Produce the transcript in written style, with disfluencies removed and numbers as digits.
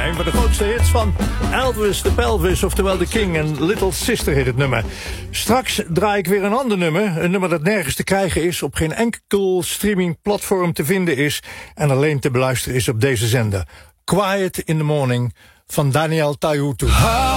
Een van de grootste hits van Elvis de Pelvis, oftewel The King, en Little Sister heet het nummer. Straks draai ik weer een ander nummer. Een nummer dat nergens te krijgen is, op geen enkel streamingplatform te vinden is en alleen te beluisteren is op deze zender. Quiet in the Morning van Daniel Taihutu.